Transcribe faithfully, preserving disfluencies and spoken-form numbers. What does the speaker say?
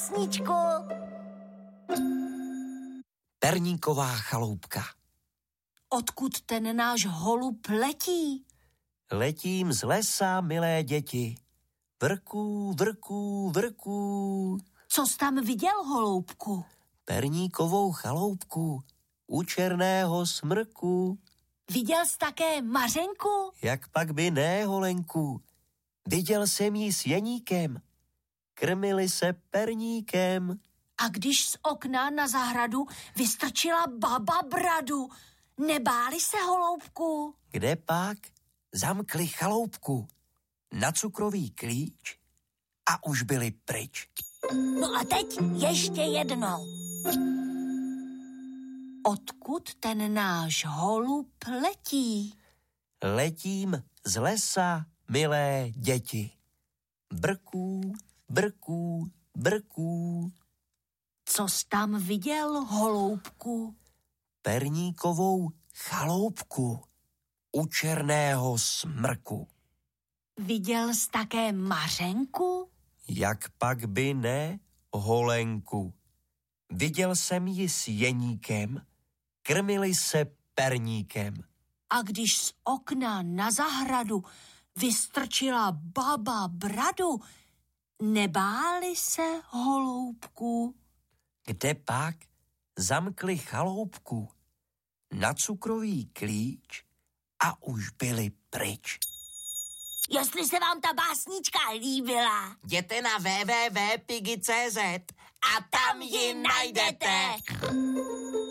básničku. Perníková chaloupka. Odkud ten náš holub letí? Letím z lesa, milé děti. Vrků, vrků, vrků. Co jsi tam viděl, holoubku? Perníkovou chaloupku u černého smrku. Viděl jsi také Mařenku? Jak pak by ne, holenku. Viděl jsem jí s jeníkem. Krmili se perníkem. A když z okna na zahradu vystrčila baba bradu, nebáli se, holoubku? Kde pak? Zamkli chaloupku na cukrový klíč a už byli pryč. No a teď ještě jednou. Odkud ten náš holub letí? Letím z lesa, milé děti. Brků, brků, brků. Co jsi tam viděl, holoubku? Perníkovou chaloupku u černého smrku. Viděl jsi také Mařenku? Jak pak by ne, holenku. Viděl jsem ji s jeníkem, krmili se perníkem. A když z okna na zahradu vystrčila baba bradu, nebáli se, holoubku? Kde pak? Zamkli chaloupku na cukrový klíč a už byli pryč. Jestli se vám ta básnička líbila, jděte na w w w tečka pigi tečka cz a tam ji najdete.